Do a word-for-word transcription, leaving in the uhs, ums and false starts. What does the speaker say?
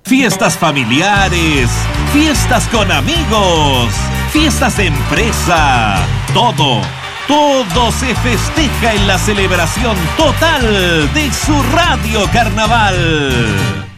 Fiestas familiares, fiestas con amigos, fiestas de empresa, todo, todo se festeja en la celebración total de su Radio Carnaval.